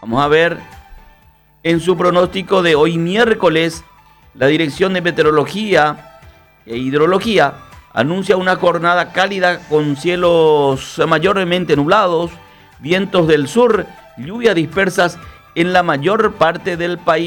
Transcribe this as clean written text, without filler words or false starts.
Vamos a ver, en su pronóstico de hoy miércoles, la Dirección de Meteorología e Hidrología anuncia una jornada cálida con cielos mayormente nublados, vientos del sur, lluvias dispersas en la mayor parte del país.